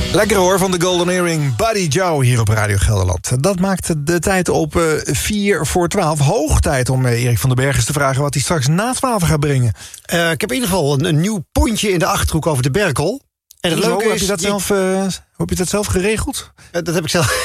Lekker hoor, van de Golden Earring, Buddy Joe hier op Radio Gelderland. Dat maakt de tijd op 4 voor 12. Hoog tijd om Erik van den Berg eens te vragen wat hij straks na 12 gaat brengen. Ik heb in ieder geval een nieuw pontje in de Achterhoek over de Berkel. En het leuke is... Heb je dat zelf geregeld? Dat heb ik zelf...